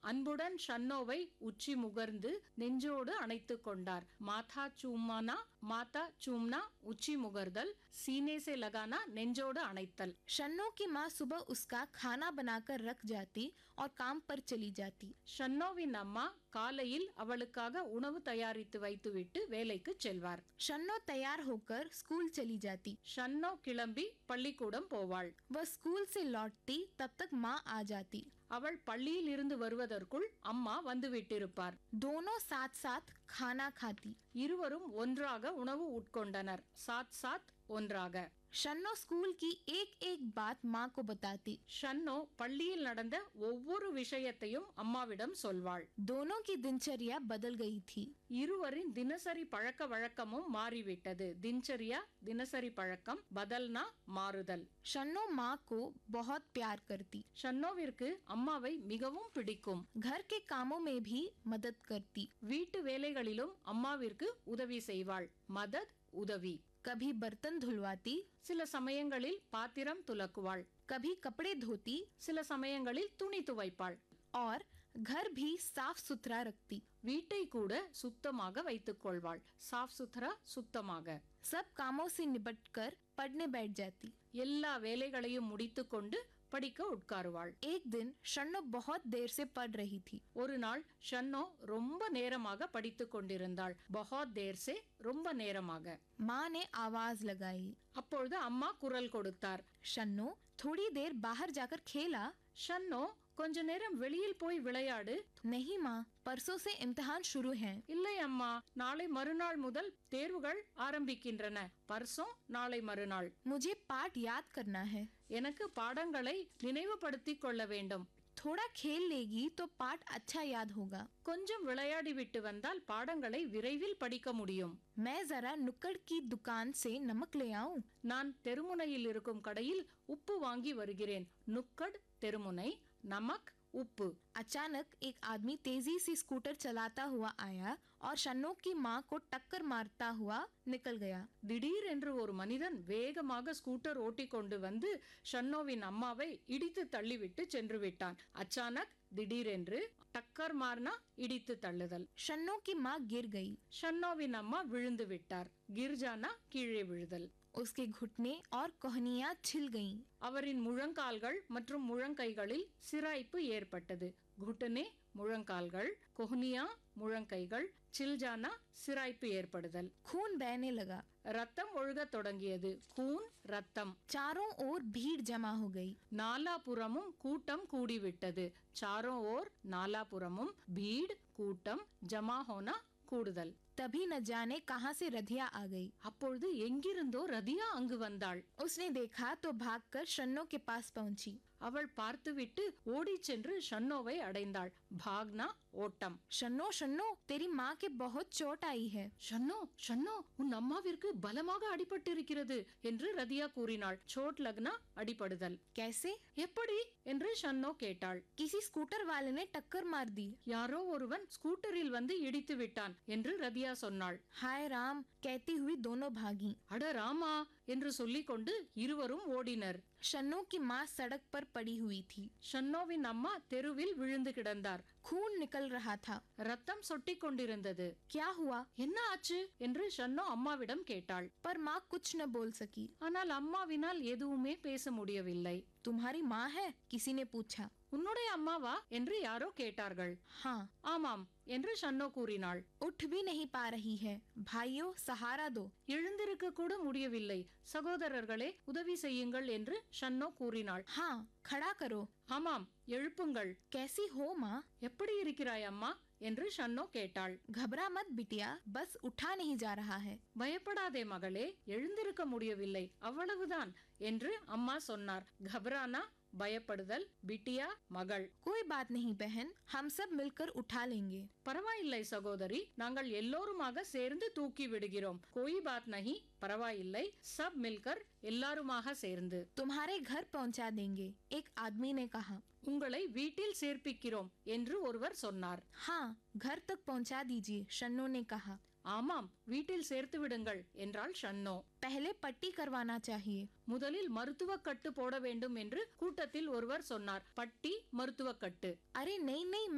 அன்புடன் ஷன்னோவை உச்சி முகர்ந்து நெஞ்சோடு அணைத்து கொண்டார். மாதா சூமானா, மாதா சூம்னா உச்சி முகர்தல், सीने से लगाना நெஞ்சோடு அணைத்தல். शन्नो की माँ सुबह उसका खाना बनाकर रख जाती और काम पर चली जाती. ஷன்னோவின் அம்மா காலையில் அவளுக்காக உணவு தயாரித்து வைத்துவிட்டு வேலைக்கு செல்வார். शन्नो तैयार होकर स्कूल चली जाती. ஷன்னோ கிளம்பி பள்ளிக்கூடம் போவாள். वह स्कूल से लौटती तब तक माँ आ जाती. அவள் பள்ளியில் இருந்து வருவதற்குள் அம்மா வந்து விட்டிருப்பார். दोनों साथ साथ खाना खाती. இருவரும் ஒன்றாக உணவு உட்கொண்டனர். சாத் சாத் ஒன்றாக. शन्नो स्कूल की एक एक बात माँ को बताती. ஷன்னோ பள்ளியில் நடந்த ஒவ்வொரு விஷயத்தையும் அம்மாவிடம் சொல்வாள். दोनों की दिनचर्या बदल गई थी. இருவரின் தினசரி பழக்க வழக்கமும் மாறிவிட்டது. தினச்சரியா தினசரி பழக்கம், பதல்னா மாறுதல். शन्नो माँ को बहुत प्यार करती. ஷன்னோவிற்கு அம்மாவை மிகவும் பிடிக்கும். घर के कामों में भी मदद करती. வீட்டு வேலைகளிலும் அம்மாவிற்கு உதவி செய்வாள். மதத் உதவி. कभी बर्तन धुलवाती, சில சமயங்களில் பாத்திரம் துலக்குவாள். कभी कपड़े धोती சில சமயங்களில் துணி துவைப்பாள். और घर भी साफ सुथरा रखती. வீட்டை கூட சுத்தமாக வைத்துக் கொள்வாள். சாஃப் சுத்ரா சுத்தமாக. सब कामों से निपटकर पढ़ने बैठ जाती. எல்லா வேலைகளையும் முடித்துக் கொண்டு படிக்க உட்காருவாள். एक दिन शन्नो बहुत देर से पढ़ रही थी. ஒரு நாள் ஷன்னோ ரொம்ப நேரமாக படித்துக் கொண்டிருந்தாள். பஹாத் தேர் சே, ரொம்ப நேரமாக. माँ ने आवाज लगाई. அப்பொழுது அம்மா குரல் கொடுத்தார். शन्नो थोड़ी देर बाहर जाकर खेला. ஷன்னோ கொஞ்ச நேரம் வெளியில் போய் விளையாடு. नहीं माँ, परसों से इम्तिहान शुरू हैं. இல்லை அம்மா, நாளை மறுநாள் முதல் தேர்வுகள் ஆரம்பிக்கின்றன. பர்சோம் நாளை மறுநாள். मुझे पाठ याद करना है. எனக்கு பாடங்களை நினைவுபடுத்திக் கொள்ள வேண்டும். थोड़ा खेल लेगी तो पाठ अच्छा याद होगा. கொஞ்சம் விளையாடி விட்டு வந்தால் பாடங்களை விரைவில் படிக்க முடியும். मैं जरा नुक्कड़ की दुकान से नमक ले आऊं. நான் தெருமுனையில் இருக்கும் கடையில் உப்பு வாங்கி வருகிறேன். நுக்கட் தெருமுனை, நமக் உப்பு. अचानक एक आदमी तेजी से स्कूटर चलाता हुआ आया और शन्नो की माँ को टक्कर मारता हुआ निकल गया. திடீர் என்று ஒரு மனிதன் வேகமாக ஸ்கூட்டர் ஓட்டிக் கொண்டு வந்து ஷன்னோவின் அம்மாவை இடித்து தள்ளிவிட்டு சென்று விட்டான். அச்சானக் திடீரென்று, டக்கர் மார்னா இடித்து தள்ளுதல். शन्नो की माँ गिर गई. ஷன்னோவின் அம்மா விழுந்து விட்டார். கிர்ஜானா கீழே விழுதல். उसके घुटने और कोहनियां छिल गईं. அவரின் முழங்கால்கள் மற்றும் முழங்கைகளில் சிராய்ப்பு ஏற்பட்டது. குட்டனே முழங்கால்கள், கொஹ்னியா முழங்கைகள், சில்ஜானா சிராய்ப்பு ஏற்படுதல். खून बहने लगा. ரத்தம் ஒழுகத் தொடங்கியது. கூன் ரத்தம். चारों ओर भीड़ जमा हो गई. நாலாபுறமும் கூட்டம் கூடிவிட்டது. சாரோ ஓர் நாலாபுறமும், भीड़ கூட்டம், ஜமா ஹோனா கூடுதல். तभी न जाने कहां से रधिया आ गई. அப்பொழுது எங்கிருந்தோ ரதியா அங்கு வந்தாள். उसने देखा तो भागकर शन्नो के पास पहुंची. அவள் பார்த்துவிட்டு ஓடி சென்று ஷன்னோவை அடைந்தாள். பாக்னா ஓட்டம். शन्नो शन्नो तेरी माँ के बहुत चोट आई है. ஷன்னோ ஷன்னோ, உன் அம்மாவிற்கு பலமாக அடிபட்டிருக்கிறது என்று ரதியா கூறினாள். சோட் லக்னா அடிபடுதல். कैसे? எப்படி என்று ஷன்னோ கேட்டாள். किसी स्कूटर वाले ने टक्कर मार दी. யாரோ ஒருவன் ஸ்கூட்டரில் வந்து இடித்து விட்டான் என்று ரதியா சொன்னாள். हाय राम कहती हुई दोनों भागी. அட ராமா என்று சொல்லிக் கொண்டு இருவரும் ஓடினர். शन्नो की माँ सड़क पर पड़ी हुई थी. ஷன்னோவின் அம்மா தெருவில் விழுந்து கிடந்தார். खून निकल रहा था. ரத்தம் சொட்டிக் கொண்டிருந்தது. क्या हुआ? என்ன ஆச்சு என்று ஷன்னோ அம்மாவிடம் கேட்டாள். पर माँ कुछ न बोल सकी. ஆனால் அம்மாவினால் எதுவுமே பேச முடியவில்லை. तुम्हारी माँ है? किसी ने पूछा. உன்னுடைய அம்மாவா என்று யாரோ கேட்டார்கள். हाँ. ஆமாம் என்று ஷன்னோ கூறினாள். उठ भी नहीं पा रही है. भाइयों सहारा दो. எழுந்திருக்க கூட முடியவில்லை. சகோதரர்களே உதவி செய்யுங்கள் என்று ஷன்னோ கூறினாள். हाँ खड़ा करो. ஆமாம் எழுப்புங்கள். कैसी हो माँ? எப்படி இருக்கிறாய் அம்மா என்று ஷன்னோ கேட்டாள். घबरा मत बिटिया, बस उठा नहीं जा रहा है. பயப்படாதே மகளே, எழுந்திருக்க முடியவில்லை, அவ்வளவுதான் என்று அம்மா சொன்னார். கபரானா பயப்படுதல், பிட்டியா மகள். कोई बात नहीं बहन, हम सब मिलकर उठा लेंगे. பரவாயில்லை சகோதரி, நாங்கள் எல்லோருமாக சேர்ந்து தூக்கி விடுகிறோம். कोई बात नहीं, பரவாயில்லை, सब मिलकर எல்லாருமாக சேர்ந்து. तुम्हारे घर पहुंचा देंगे, एक आदमी ने कहा. உங்களை வீட்டில் சேர்ப்பிக்கிறோம் என்று ஒருவர் சொன்னார். हाँ घर तक पहुंचा दीजिए, शन्नो ने कहा. ஆமாம் வீட்டில் சேர்த்து விடுங்கள் என்றாள் ஷன்னோ. पहले पट्टी करवाना चाहिए. முதலில் மருத்துவ கட்டு போட வேண்டும் என்று கூட்டத்தில் ஒருவர் சொன்னார். பட்டி மருத்துவ கட்டு. अरे नहीं नहीं